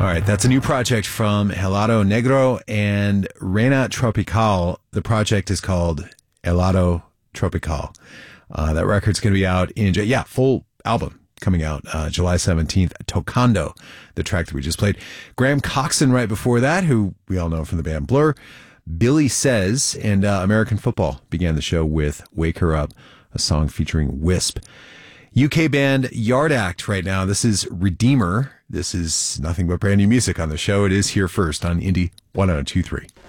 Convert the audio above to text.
All right, that's a new project from Helado Negro and Reina Tropical. The project is called Helado Tropical. That record's going to be out in, full album coming out July 17th. Tocando, the track that we just played. Graham Coxon right before that, who we all know from the band Blur. Billy Says, and American Football began the show with Wake Her Up, a song featuring Wisp. UK band Yard Act right now. This is Redeemer. This is nothing but brand new music on the show. It is here first on Indie 1023.